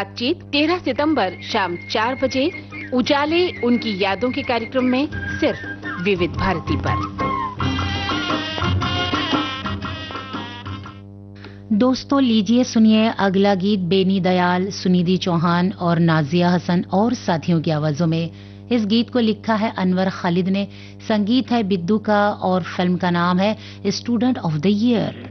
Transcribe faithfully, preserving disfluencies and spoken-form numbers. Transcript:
बातचीत तेरह सितंबर शाम चार बजे उजाले उनकी यादों के कार्यक्रम में सिर्फ विविध भारती पर। दोस्तों लीजिए सुनिए अगला गीत बेनी दयाल, सुनिधि चौहान और नाजिया हसन और साथियों की आवाजों में। इस गीत को लिखा है अनवर खालिद ने, संगीत है बिद्दू का और फिल्म का नाम है स्टूडेंट ऑफ द ईयर।